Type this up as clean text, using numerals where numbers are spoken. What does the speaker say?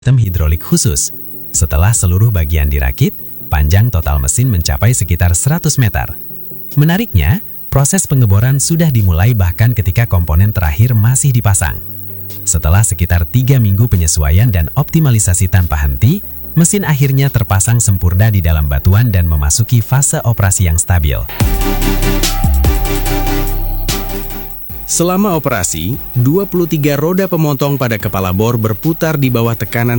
sistem hidrolik khusus. Setelah seluruh bagian dirakit, panjang total mesin mencapai sekitar 100 meter. Menariknya, proses pengeboran sudah dimulai bahkan ketika komponen terakhir masih dipasang. Setelah sekitar 3 minggu penyesuaian dan optimalisasi tanpa henti, mesin akhirnya terpasang sempurna di dalam batuan dan memasuki fase operasi yang stabil. Selama operasi, 23 roda pemotong pada kepala bor berputar di bawah tekanan